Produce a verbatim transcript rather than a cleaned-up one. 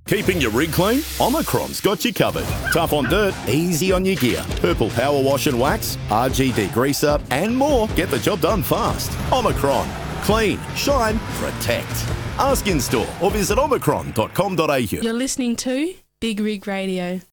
Keeping your rig clean? Omicron's got you covered. Tough on dirt, easy on your gear. Purple power wash and wax, R G D grease up, and more. Get the job done fast. Omicron. Clean, shine, protect. Ask in store or visit omicron dot com dot a u. You're listening to Big Rig Radio.